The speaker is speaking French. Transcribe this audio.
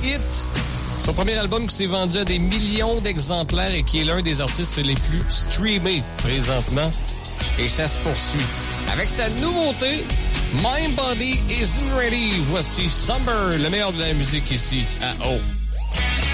hits. Son premier album qui s'est vendu à des millions d'exemplaires et qui est l'un des artistes les plus streamés présentement. Et ça se poursuit. Avec sa nouveauté, My Body Isn't Ready. Voici Summer, le meilleur de la musique ici à O.